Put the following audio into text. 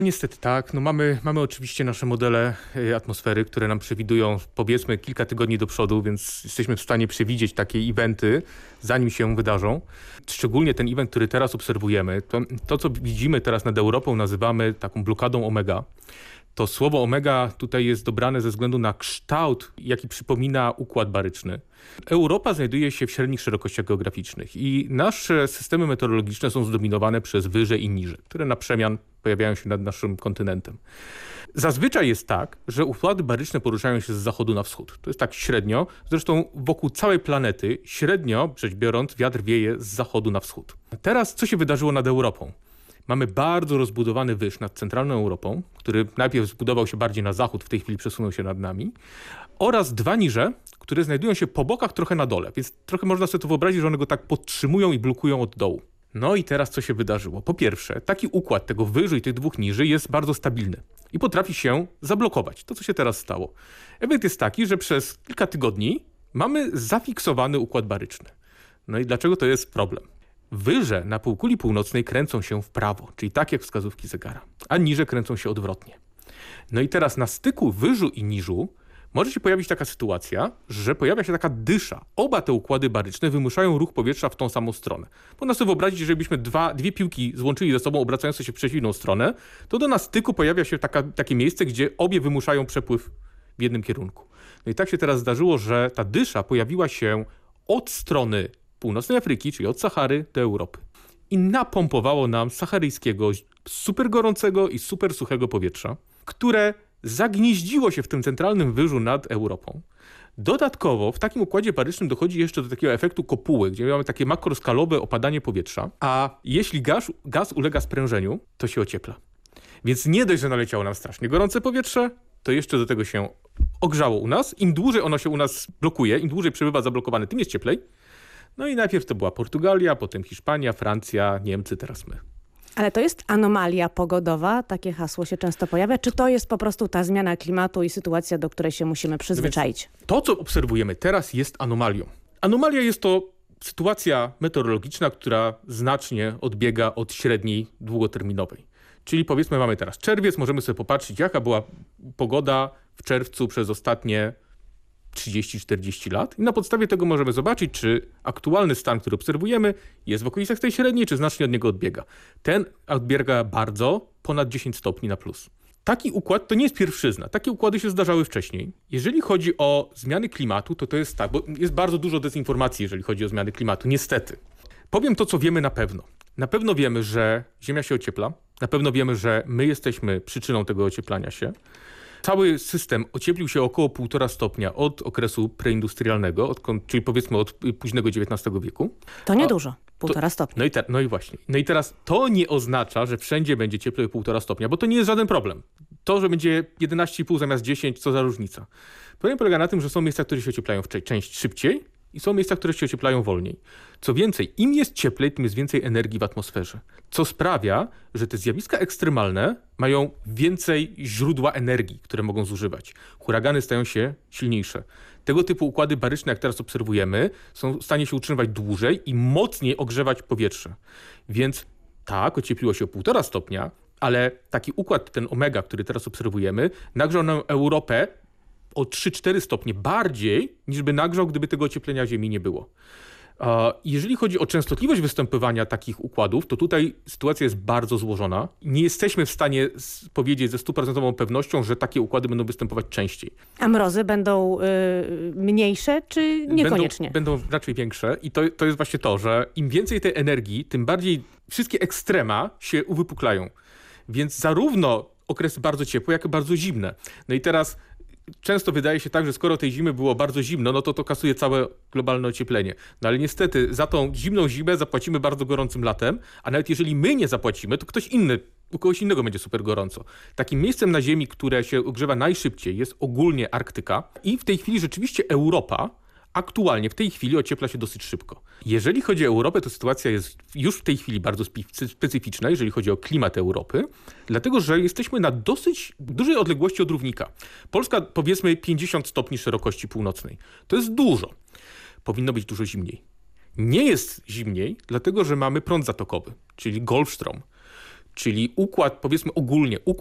Niestety tak. No mamy oczywiście nasze modele atmosfery, które nam przewidują powiedzmy kilka tygodni do przodu, więc jesteśmy w stanie przewidzieć takie eventy, zanim się wydarzą. Szczególnie ten event, który teraz obserwujemy, to co widzimy teraz nad Europą, nazywamy taką blokadą omega. To słowo omega tutaj jest dobrane ze względu na kształt, jaki przypomina układ baryczny. Europa znajduje się w średnich szerokościach geograficznych i nasze systemy meteorologiczne są zdominowane przez wyże i niże, które na przemian pojawiają się nad naszym kontynentem. Zazwyczaj jest tak, że układy baryczne poruszają się z zachodu na wschód. To jest tak średnio, zresztą wokół całej planety średnio rzecz biorąc wiatr wieje z zachodu na wschód. Teraz co się wydarzyło nad Europą? Mamy bardzo rozbudowany wyż nad centralną Europą, który najpierw zbudował się bardziej na zachód, w tej chwili przesunął się nad nami, oraz dwa niże, które znajdują się po bokach trochę na dole, więc trochę można sobie to wyobrazić, że one go tak podtrzymują i blokują od dołu. No i teraz co się wydarzyło? Po pierwsze, taki układ tego wyżu i tych dwóch niży jest bardzo stabilny i potrafi się zablokować. To, co się teraz stało. Efekt jest taki, że przez kilka tygodni mamy zafiksowany układ baryczny. No i dlaczego to jest problem? Wyże na półkuli północnej kręcą się w prawo, czyli tak jak wskazówki zegara, a niże kręcą się odwrotnie. No i teraz na styku wyżu i niżu może się pojawić taka sytuacja, że pojawia się taka dysza. Oba te układy baryczne wymuszają ruch powietrza w tą samą stronę. Można sobie wyobrazić, że żebyśmy dwie piłki złączyli ze sobą, obracające się w przeciwną stronę, to na styku pojawia się takie miejsce, gdzie obie wymuszają przepływ w jednym kierunku. No i tak się teraz zdarzyło, że ta dysza pojawiła się od strony północnej Afryki, czyli od Sahary do Europy. I napompowało nam saharyjskiego, super gorącego i super suchego powietrza, które zagnieździło się w tym centralnym wyżu nad Europą. Dodatkowo w takim układzie barycznym dochodzi jeszcze do takiego efektu kopuły, gdzie mamy takie makroskalowe opadanie powietrza, a jeśli gaz ulega sprężeniu, to się ociepla. Więc nie dość, że naleciało nam strasznie gorące powietrze, to jeszcze do tego się ogrzało u nas. Im dłużej ono się u nas blokuje, im dłużej przebywa zablokowane, tym jest cieplej. No i najpierw to była Portugalia, potem Hiszpania, Francja, Niemcy, teraz my. Ale to jest anomalia pogodowa? Takie hasło się często pojawia? Czy to jest po prostu ta zmiana klimatu i sytuacja, do której się musimy przyzwyczaić? To, co obserwujemy teraz, jest anomalią. Anomalia jest to sytuacja meteorologiczna, która znacznie odbiega od średniej długoterminowej. Czyli powiedzmy mamy teraz czerwiec, możemy sobie popatrzeć, jaka była pogoda w czerwcu przez ostatnie 30-40 lat i na podstawie tego możemy zobaczyć, czy aktualny stan, który obserwujemy, jest w okolicach tej średniej, czy znacznie od niego odbiega. Ten odbiega bardzo, ponad 10 stopni na plus. Taki układ to nie jest pierwszyzna. Takie układy się zdarzały wcześniej. Jeżeli chodzi o zmiany klimatu, to jest tak, bo jest bardzo dużo dezinformacji, jeżeli chodzi o zmiany klimatu, niestety. Powiem to, co wiemy na pewno. Na pewno wiemy, że Ziemia się ociepla. Na pewno wiemy, że my jesteśmy przyczyną tego ocieplania się. Cały system ocieplił się około 1,5 stopnia od okresu preindustrialnego, czyli powiedzmy od późnego XIX wieku. To niedużo, 1,5 stopnia. No i właśnie. No i teraz to nie oznacza, że wszędzie będzie cieplej 1,5 stopnia, bo to nie jest żaden problem. To, że będzie 11,5 zamiast 10, co za różnica. Problem polega na tym, że są miejsca, które się ocieplają część szybciej i są miejsca, które się ocieplają wolniej. Co więcej, im jest cieplej, tym jest więcej energii w atmosferze. Co sprawia, że te zjawiska ekstremalne mają więcej źródła energii, które mogą zużywać. Huragany stają się silniejsze. Tego typu układy baryczne, jak teraz obserwujemy, są w stanie się utrzymywać dłużej i mocniej ogrzewać powietrze. Więc tak, ociepliło się o 1,5 stopnia, ale taki układ, ten omega, który teraz obserwujemy, nagrzał nam Europę o 3-4 stopnie bardziej, niż by nagrzał, gdyby tego ocieplenia Ziemi nie było. Jeżeli chodzi o częstotliwość występowania takich układów, to tutaj sytuacja jest bardzo złożona. Nie jesteśmy w stanie powiedzieć ze 100% pewnością, że takie układy będą występować częściej. A mrozy będą mniejsze, czy niekoniecznie? Będą raczej większe i to jest właśnie to, że im więcej tej energii, tym bardziej wszystkie ekstrema się uwypuklają. Więc zarówno okresy bardzo ciepłe, jak i bardzo zimne. No i teraz często wydaje się tak, że skoro tej zimy było bardzo zimno, no to kasuje całe globalne ocieplenie. No ale niestety za tą zimną zimę zapłacimy bardzo gorącym latem, a nawet jeżeli my nie zapłacimy, to u kogoś innego będzie super gorąco. Takim miejscem na Ziemi, które się ogrzewa najszybciej, jest ogólnie Arktyka i w tej chwili rzeczywiście Europa aktualnie w tej chwili ociepla się dosyć szybko. Jeżeli chodzi o Europę, to sytuacja jest już w tej chwili bardzo specyficzna, jeżeli chodzi o klimat Europy, dlatego że jesteśmy na dosyć dużej odległości od równika. Polska powiedzmy 50 stopni szerokości północnej. To jest dużo. Powinno być dużo zimniej. Nie jest zimniej, dlatego że mamy prąd zatokowy, czyli Golfstrom. czyli układ, powiedzmy ogólnie, układ